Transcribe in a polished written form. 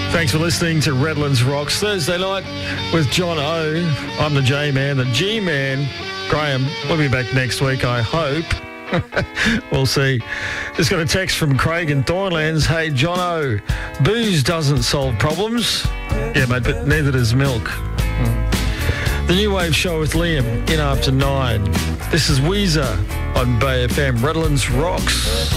Thanks for listening to Redlands Rocks Thursday night with John O. I'm the J-Man, the G-Man. Graham, we'll be back next week, I hope. We'll see. Just got a text from Craig in Thornlands. Hey, John O, booze doesn't solve problems. Yeah, mate, but neither does milk. The New Wave Show with Liam in after 9. This is Weezer on Bay FM. Redlands Rocks.